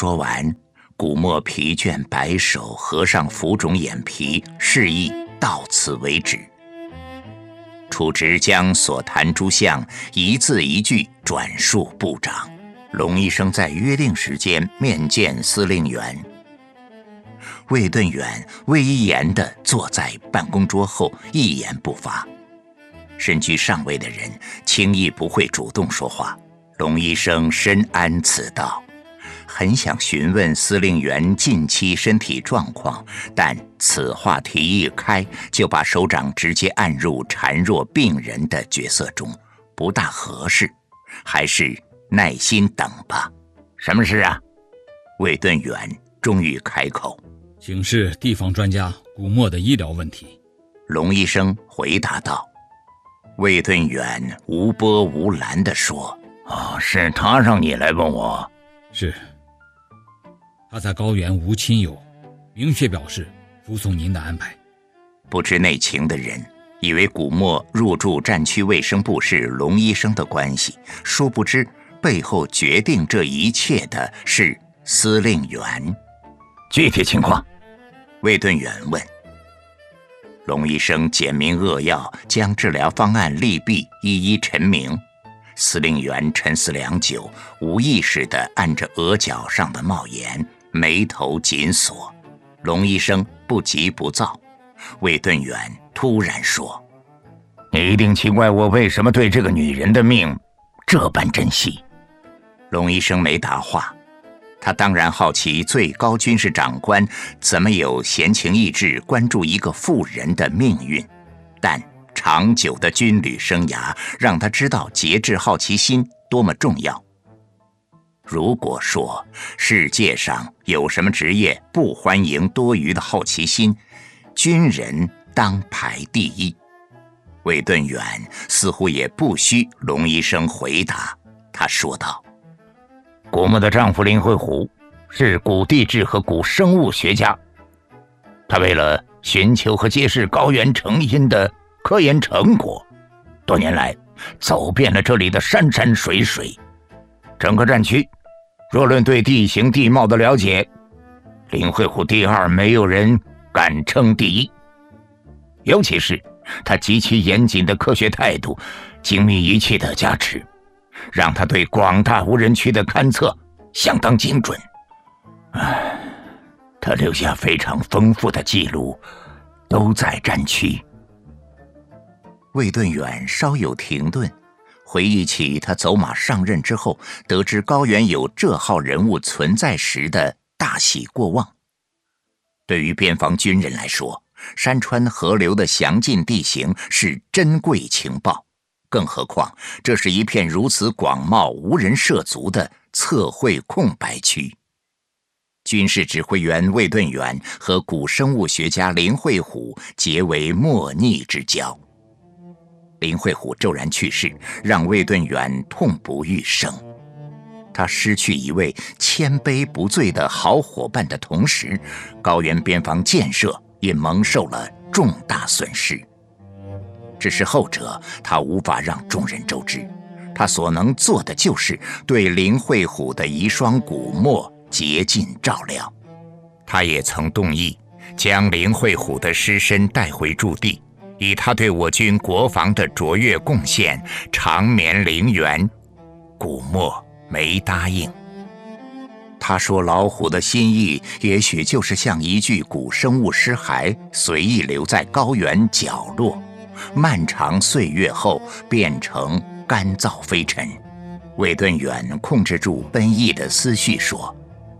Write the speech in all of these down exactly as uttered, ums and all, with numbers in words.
说完，古默疲倦摆手，合上浮肿眼皮，示意到此为止。处直将所谈诸项一字一句转述部长。龙医生在约定时间面见司令员。魏顿远威严地坐在办公桌后，一言不发。身居上位的人轻易不会主动说话。龙医生深谙此道，很想询问司令员近期身体状况，但此话题一开，就把首长直接按入孱弱病人的角色中，不大合适，还是耐心等吧。 什么事啊？ 魏顿远终于开口。 请示地方专家古默的医疗问题。 龙医生回答道。魏顿远无波无澜地说： 哦，是他让你来问我？ 是。他在高原无亲友，明确表示服从您的安排。 不知内情的人以为古默入驻战区卫生部是龙医生的关系，殊不知背后决定这一切的是司令员。 具体情况？ 魏顿远问。龙医生简明扼要，将治疗方案利弊一一陈明。司令员沉思良久，无意识地按着额角上的帽檐，眉头紧锁。龙医生不急不躁。魏顿远突然说： 你一定奇怪我为什么对这个女人的命这般珍惜。 龙医生没答话。他当然好奇最高军事长官怎么有闲情逸致关注一个妇人的命运，但长久的军旅生涯让他知道节制好奇心多么重要。如果说世界上有什么职业不欢迎多余的好奇心，军人当排第一。魏顿远似乎也不需龙医生回答，他说道： 古默的丈夫林慧虎是古地质和古生物学家，他为了寻求和揭示高原成因的科研成果，多年来走遍了这里的山山水水。整个战区若论对地形地貌的了解，林慧虎第二，没有人敢称第一。尤其是他极其严谨的科学态度，精密仪器的加持，让他对广大无人区的勘测相当精准。唉，他留下非常丰富的记录，都在战区。 魏顿远稍有停顿，回忆起他走马上任之后，得知高原有这号人物存在时的大喜过望。对于边防军人来说，山川河流的详尽地形是珍贵情报，更何况这是一片如此广袤无人涉足的测绘空白区。军事指挥员魏顿远和古生物学家林慧虎结为莫逆之交。林慧虎骤然去世，让魏顿远痛不欲生。他失去一位谦卑不醉的好伙伴的同时，高原边防建设也蒙受了重大损失。只是后者他无法让众人周知，他所能做的就是对林慧虎的遗孀古默竭尽照料。他也曾动议将林慧虎的尸身带回驻地，以他对我军国防的卓越贡献长眠陵园。古默没答应。他说老虎的心意也许就是像一具古生物尸骸，随意留在高原角落，漫长岁月后变成干燥飞尘。魏顿远控制住奔逸的思绪说：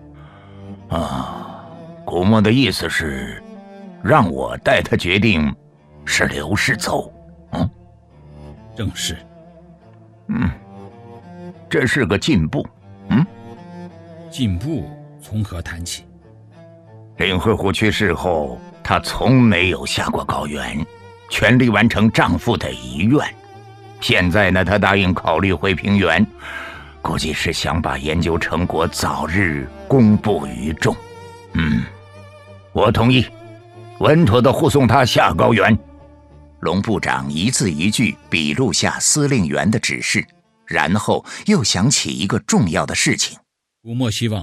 啊，古默的意思是让我代他决定是留是走。嗯， 正是。 嗯，这是个进步。嗯， 进步从何谈起？ 林慧虎去世后，她从没有下过高原，全力完成丈夫的遗愿。现在呢，她答应考虑回平原，估计是想把研究成果早日公布于众。嗯，我同意，稳妥地护送她下高原。 龙部长一字一句笔录下司令员的指示，然后又想起一个重要的事情。 古默希望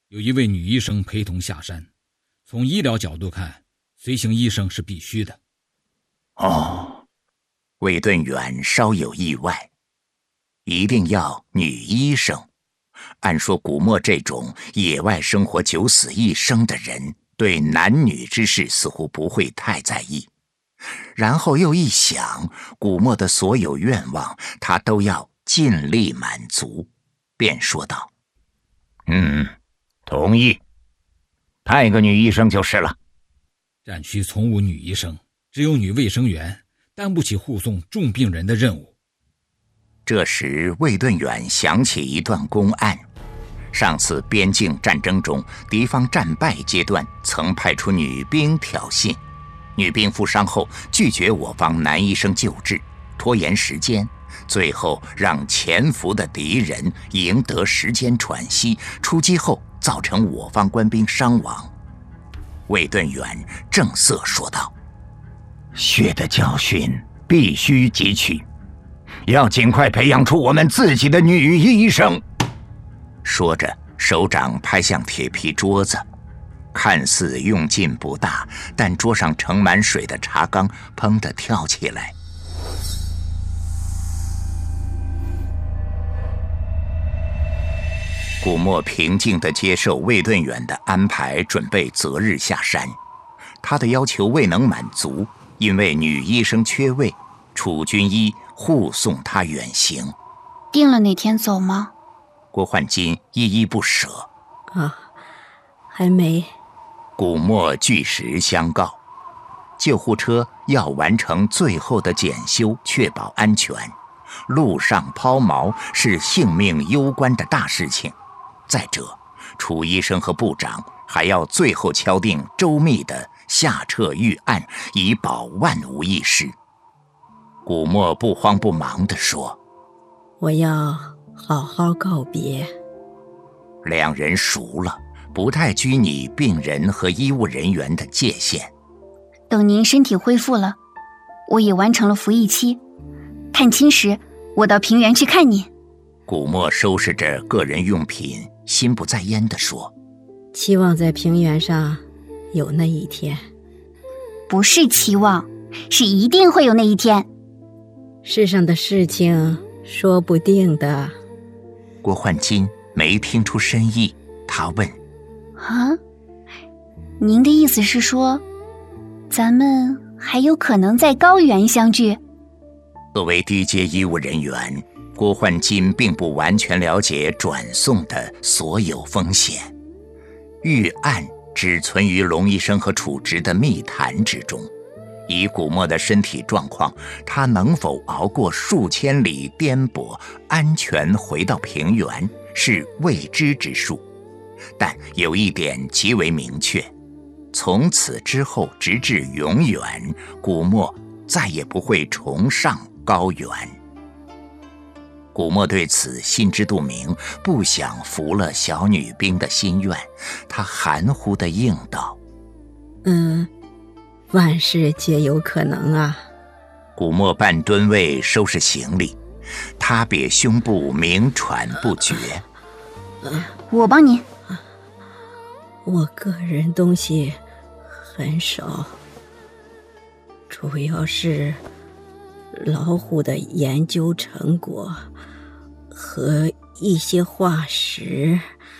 有一位女医生陪同下山。从医疗角度看，随行医生是必须的。 哦，魏顿远稍有意外，一定要女医生。按说古墨这种野外生活九死一生的人，对男女之事似乎不会太在意。然后又一想，古墨的所有愿望他都要尽力满足，便说道： 嗯，同意，派个女医生就是了。 战区从无女医生，只有女卫生员，担不起护送重病人的任务。 这时魏顿远想起一段公案，上次边境战争中敌方战败阶段曾派出女兵挑衅，女兵负伤后拒绝我方男医生救治，拖延时间，最后让潜伏的敌人赢得时间喘息，出击后造成我方官兵伤亡。魏顿远正色说道： 血的教训必须汲取，要尽快培养出我们自己的女医生。 说着手掌拍向铁皮桌子，看似用劲不大，但桌上盛满水的茶缸砰地跳起来。古墨平静地接受魏顿远的安排，准备择日下山。他的要求未能满足，因为女医生缺位，楚军医护送他远行。 定了哪天走吗？ 郭焕金依依不舍。 啊，还没。 古墨据实相告，救护车要完成最后的检修，确保安全。路上抛锚是性命攸关的大事情。再者，楚医生和部长还要最后敲定周密的下撤预案，以保万无一失。古墨不慌不忙地说： 我要好好告别。 两人熟了，不太拘泥病人和医务人员的界限。 等您身体恢复了，我也完成了服役期，看亲时我到平原去看你。 古墨收拾着个人用品，心不在焉地说： 期望在平原上有那一天。 不是期望，是一定会有那一天。 世上的事情说不定的。 郭焕金没听出深意，他问： 啊，您的意思是说，咱们还有可能在高原相聚？ 作为低阶医务人员，郭焕金并不完全了解转送的所有风险。预案只存于龙医生和楚直的密谈之中。以古墨的身体状况，他能否熬过数千里颠簸，安全回到平原，是未知之数。但有一点极为明确，从此之后直至永远，古墨再也不会重上高原。古墨对此心知肚明，不想服了小女兵的心愿，他含糊地应道： 嗯，万事皆有可能啊。 古墨半蹲位收拾行李，他瘪胸部鸣喘不绝。 我帮您。 我个人东西很少，主要是老虎的研究成果和一些化石，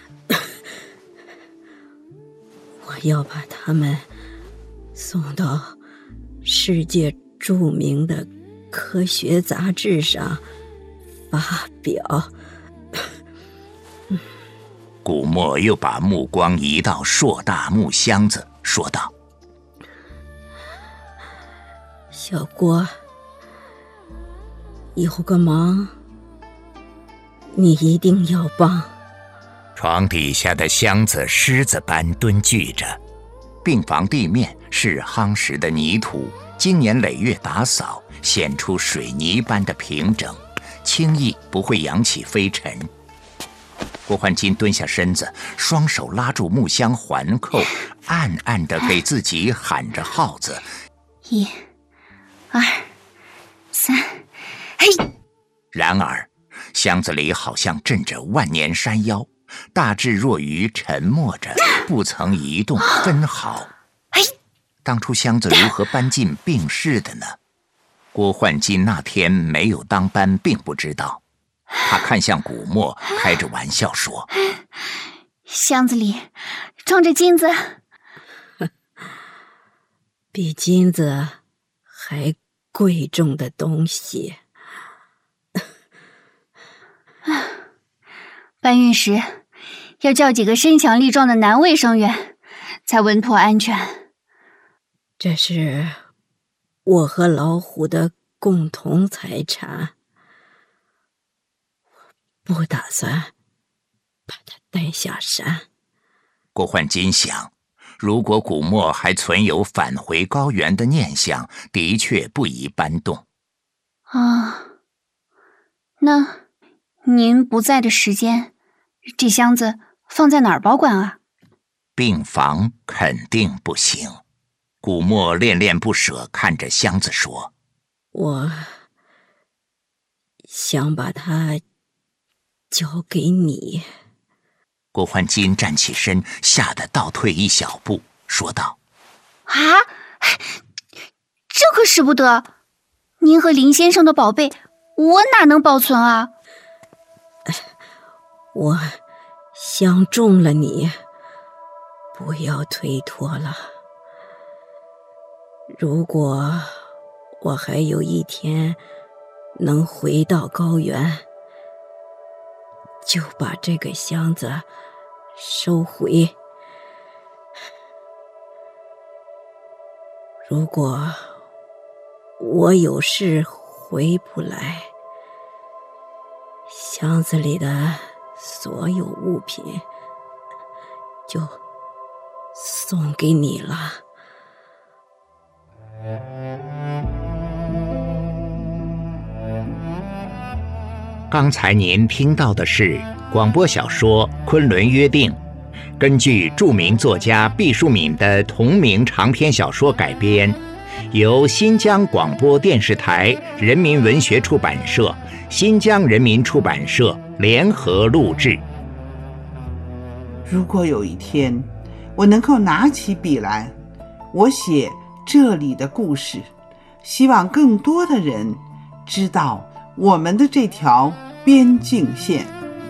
我要把它们送到世界著名的科学杂志上发表。 古墨又把目光移到硕大木箱子，说道： 小郭，有个忙你一定要帮。 床底下的箱子狮子般蹲踞着，病房地面是夯实的泥土，经年累月打扫，显出水泥般的平整，轻易不会扬起飞尘。郭焕金蹲下身子，双手拉住木箱环扣，暗暗地给自己喊着号子： 一、二、三，嘿！ 然而箱子里好像镇着万年山妖， 大智若愚沉默着，不曾移动分毫。当初箱子如何搬进病室的呢？郭焕金那天没有当班，并不知道。他看向古墨，开着玩笑说： 箱子里装着金子， 比金子还贵重的东西。 搬运时要叫几个身强力壮的男卫生员，才稳妥安全。 这是我和老虎的共同财产，我不打算把它带下山。 郭焕金想，如果古墨还存有返回高原的念想，的确不宜搬动。 啊，那您不在的时间，这箱子放在哪儿保管啊？ 病房肯定不行。古墨恋恋不舍看着箱子说： 我想把它交给你。 郭焕金站起身，吓得倒退一小步，说道： 啊，这可使不得！您和林先生的宝贝，我哪能保存啊？ 我相中了你，不要推脱了。如果我还有一天能回到高原，就把这个箱子收回。如果我有事回不来，箱子里的所有物品就送给你了。 刚才您听到的是广播小说《昆仑约定》，根据著名作家毕淑敏的同名长篇小说改编，由新疆广播电视台人民文学出版社、新疆人民出版社联合录制。 如果有一天我能够拿起笔来，我写这里的故事，希望更多的人知道我们的这条边境线。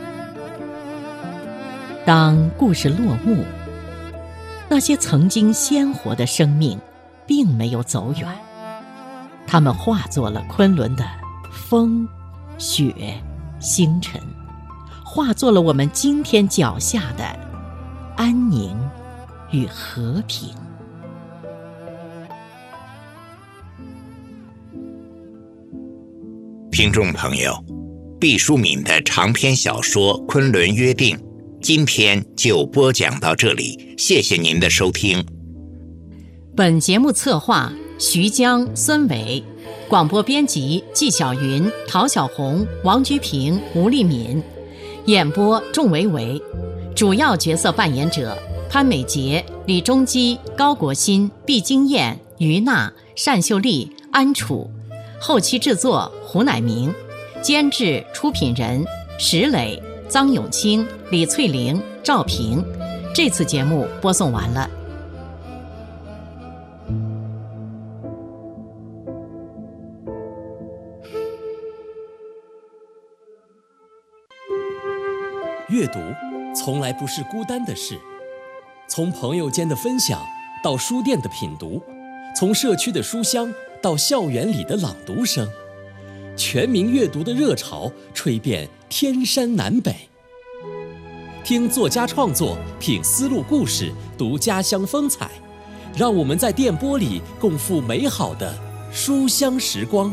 当故事落幕，那些曾经鲜活的生命并没有走远，它们化作了昆仑的风、雪、星辰，化作了我们今天脚下的安宁与和平。 听众朋友，毕淑敏的长篇小说《昆仑约定》今天就播讲到这里，谢谢您的收听。 本节目策划徐江、孙伟，广播编辑纪晓云、陶小红、王居平、吴丽敏，演播仲维维，主要角色扮演者潘美杰、李中基、高国新、毕金燕、于娜、单秀丽、安楚，后期制作胡乃明，监制出品人石磊、臧永清、李翠玲、赵平。这次节目播送完了。 阅读从来不是孤单的事，从朋友间的分享到书店的品读，从社区的书香到校园里的朗读声，全民阅读的热潮吹遍天山南北。听作家创作，品丝路故事，读家乡风采，让我们在电波里共赴美好的书香时光。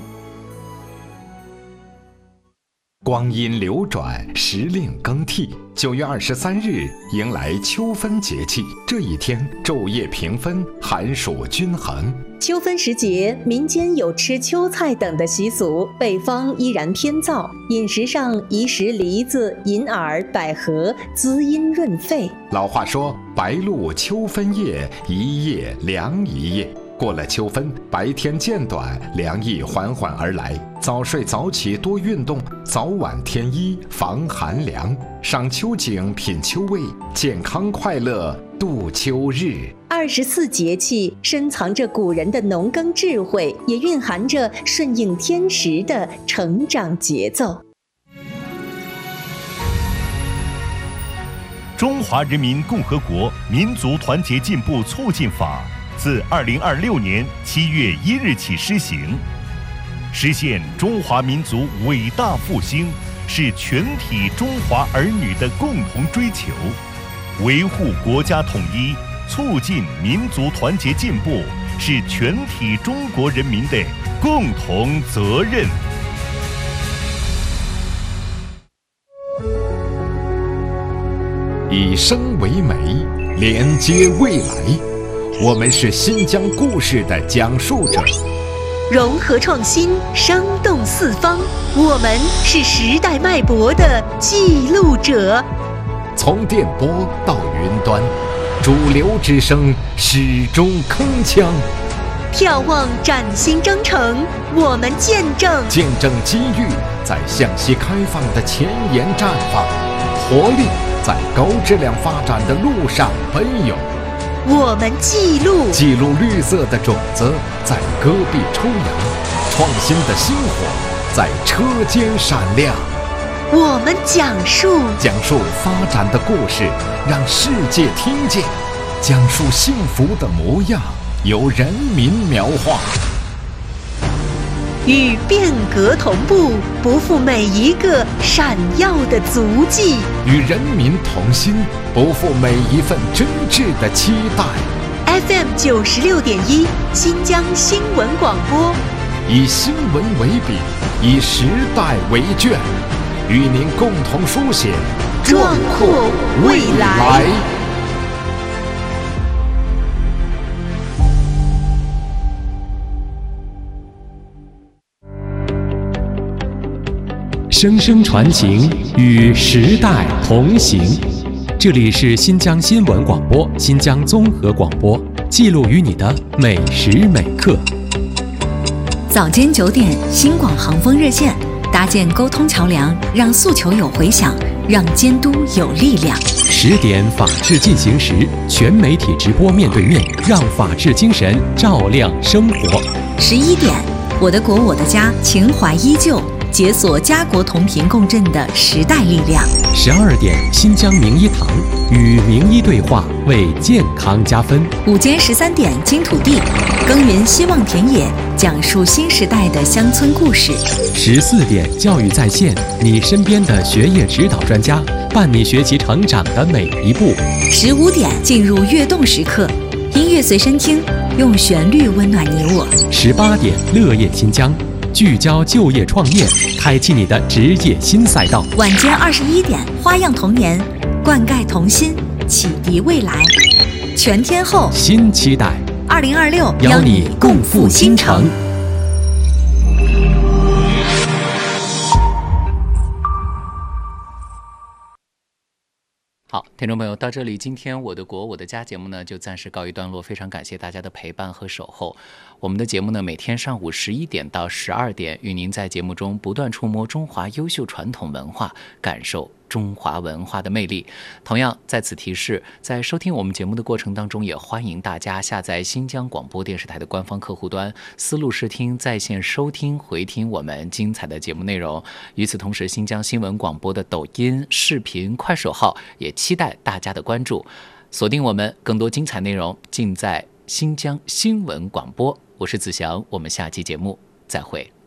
光阴流转，时令更替。九月二十三日迎来秋分节气，这一天昼夜平分，寒暑均衡。 秋分时节，民间有吃秋菜等的习俗，北方依然偏燥，饮食上宜食梨子、银耳、百合，滋阴润肺。 老话说：“白露秋分夜，一夜凉一夜。” 过了秋分，白天渐短，凉意缓缓而来。早睡早起，多运动，早晚添衣，防寒凉。赏秋景，品秋味，健康快乐度秋日。 二十四节气深藏着古人的农耕智慧，也蕴含着顺应天时的成长节奏。 中华人民共和国民族团结进步促进法自二零二六年七月一日起施行，实现中华民族伟大复兴是全体中华儿女的共同追求，维护国家统一、促进民族团结进步是全体中国人民的共同责任。 以生为媒，连接未来。我们是新疆故事的讲述者， 融合创新，生动四方。我们是时代脉搏的记录者。 从电波到云端，主流之声始终铿锵。 眺望崭新征程，我们见证见证机遇在向西开放的前沿绽放，活力在高质量发展的路上奔涌。 我们记录记录绿色的种子在戈壁抽芽，创新的星火在车间闪亮。 我们讲述讲述发展的故事，让世界听见；讲述幸福的模样，由人民描画。 与变革同步，不负每一个闪耀的足迹； 与人民同心，不负每一份真挚的期待。 F M 九十六点一，新疆新闻广播， 以新闻为笔，以时代为卷，与您共同书写壮阔未来。 声声传情，与时代同行。这里是新疆新闻广播、新疆综合广播，记录于你的每时每刻。 早间九点，新广航风热线，搭建沟通桥梁，让诉求有回响，让监督有力量。 十点，法治进行时，全媒体直播面对面，让法治精神照亮生活。 十一点，我的国我的家，情怀依旧。解锁家国同频共振的时代力量。 十二点，新疆名医堂与名医对话，为健康加分。 午间十三点，金土地耕耘希望田野，讲述新时代的乡村故事。 十四点，教育在线，你身边的学业指导专家，伴你学习成长的每一步。 十五点，进入跃动时刻，音乐随身听，用旋律温暖你我。 十八点，乐业新疆。聚焦就业创业，开启你的职业新赛道。 晚间二十一点，花样童年，灌溉童心，启迪未来。全天候新期待， 二零二六邀你共赴新城。 好，听众朋友，到这里，今天我的国我的家节目呢就暂时告一段落，非常感谢大家的陪伴和守候。我们的节目呢每天上午十一点到十二点，与您在节目中不断触摸中华优秀传统文化，感受中华文化的魅力。同样在此提示，在收听我们节目的过程当中，也欢迎大家下载新疆广播电视台的官方客户端，思路视听，在线收听回听我们精彩的节目内容。与此同时，新疆新闻广播的抖音、视频、快手号也期待大家的关注，锁定我们更多精彩内容尽在新疆新闻广播。我是子祥，我们下期节目再会。